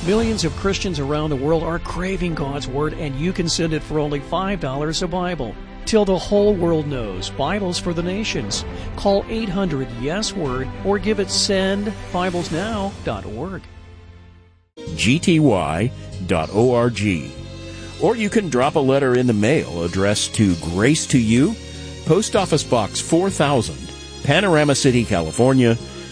Millions of Christians around the world are craving God's Word, and you can send it for only $5 a Bible. Till the whole world knows, Bibles for the Nations. Call 800-YES-WORD or give it sendbiblesnow.org. gty.org. Or you can drop a letter in the mail addressed to Grace to You, Post Office Box 4000, Panorama City, California,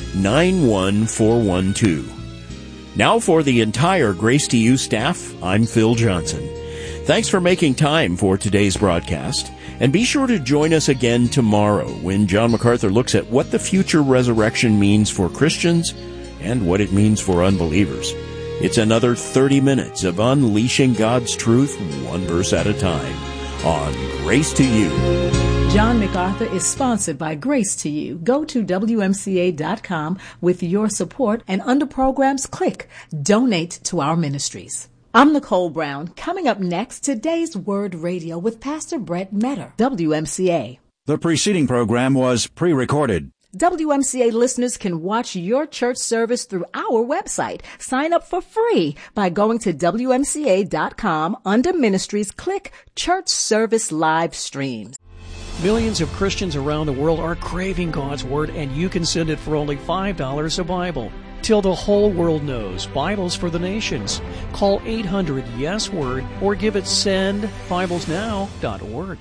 91412. Now for the entire Grace to You staff, I'm Phil Johnson. Thanks for making time for today's broadcast, and be sure to join us again tomorrow when John MacArthur looks at what the future resurrection means for Christians and what it means for unbelievers. It's another 30 minutes of unleashing God's truth one verse at a time on Grace to You. John MacArthur is sponsored by Grace to You. Go to WMCA.com with your support, and under programs, click Donate to our ministries. I'm Nicole Brown. Coming up next, today's Word Radio with Pastor Brett Metter, WMCA. The preceding program was pre-recorded. WMCA listeners can watch your church service through our website. Sign up for free by going to WMCA.com. Under Ministries, click Church Service Live Streams. Millions of Christians around the world are craving God's Word, and you can send it for only $5 a Bible. Till the whole world knows, Bibles for the Nations. Call 800-YES-WORD or give it sendbiblesnow.org.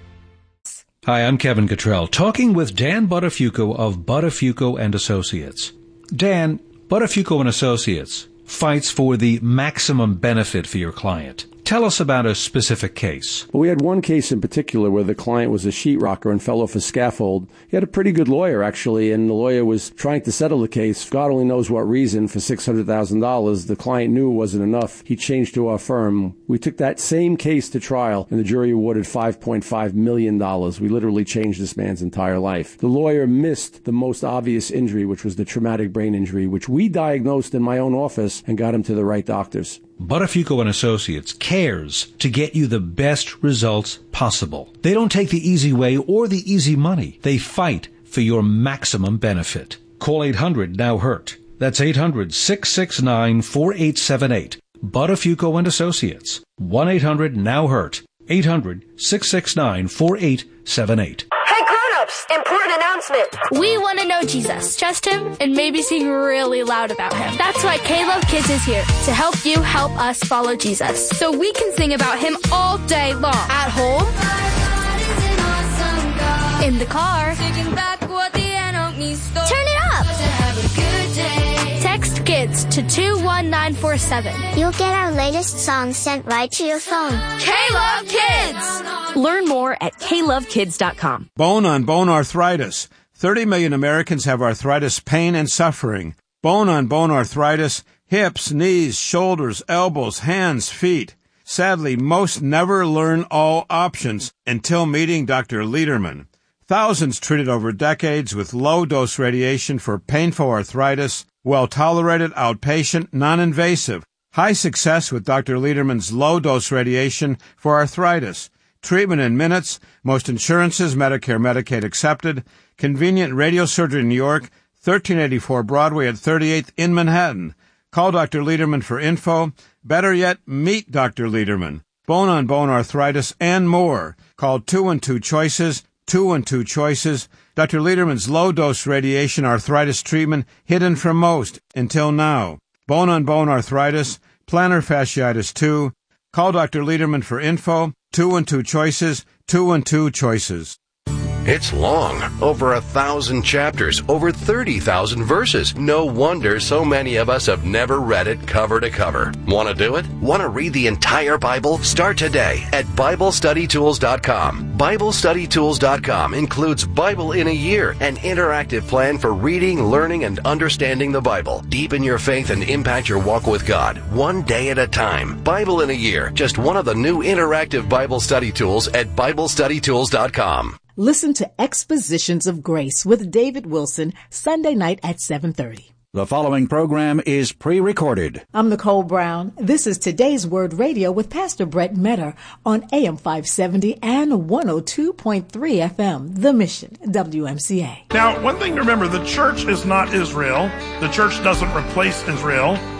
Hi, I'm Kevin Cottrell, talking with Dan Buttafuoco of Buttafuoco and Associates. Dan, Buttafuoco and Associates fights for the maximum benefit for your client. Tell us about a specific case. Well, we had one case in particular where the client was a sheetrocker and fell off a scaffold. He had a pretty good lawyer, actually, and the lawyer was trying to settle the case. God only knows what reason. For $600,000, the client knew it wasn't enough. He changed to our firm. We took that same case to trial, and the jury awarded $5.5 million. We literally changed this man's entire life. The lawyer missed the most obvious injury, which was the traumatic brain injury, which we diagnosed in my own office and got him to the right doctors. Buttafuoco and Associates cares to get you the best results possible. They don't take the easy way or the easy money. They fight for your maximum benefit. Call 800-NOW-HURT. That's 800-669-4878. Buttafuoco and Associates. 1-800-NOW-HURT. 800-669-4878. Important announcement. We want to know Jesus, trust Him, and maybe sing really loud about Him. That's why K-Love Kids is here, to help you help us follow Jesus. So we can sing about Him all day long. At home, in the car, turn it up. Text KIDS to 21947. You'll get our latest songs sent right to your phone. K-Love Kids! Learn more at klovekids.com. Bone-on-bone arthritis. 30 million Americans have arthritis pain and suffering. Bone-on-bone arthritis, hips, knees, shoulders, elbows, hands, feet. Sadly, most never learn all options until meeting Dr. Lederman. Thousands treated over decades with low-dose radiation for painful arthritis, well-tolerated, outpatient, non-invasive. High success with Dr. Lederman's low-dose radiation for arthritis. Treatment in minutes, most insurances, Medicare, Medicaid accepted. Convenient radiosurgery in New York, 1384 Broadway at 38th in Manhattan. Call Dr. Lederman for info. Better yet, meet Dr. Lederman. Bone-on-bone arthritis and more. Call 212-CHOICES, 212-CHOICES. Dr. Lederman's low-dose radiation arthritis treatment hidden from most until now. Bone-on-bone arthritis, plantar fasciitis 2. Call Dr. Lederman for info. 212-CHOICES, 212-CHOICES. It's long, over 1,000 chapters, over 30,000 verses. No wonder so many of us have never read it cover to cover. Want to do it? Want to read the entire Bible? Start today at BibleStudyTools.com. BibleStudyTools.com includes Bible in a Year, an interactive plan for reading, learning, and understanding the Bible. Deepen your faith and impact your walk with God, one day at a time. Bible in a Year, just one of the new interactive Bible study tools at BibleStudyTools.com. Listen to Expositions of Grace with David Wilson, Sunday night at 7:30. The following program is pre-recorded. I'm Nicole Brown. This is Today's Word Radio with Pastor Brett Metter on AM 570 and 102.3 FM, The Mission, WMCA. Now, one thing to remember, the church is not Israel. The church doesn't replace Israel.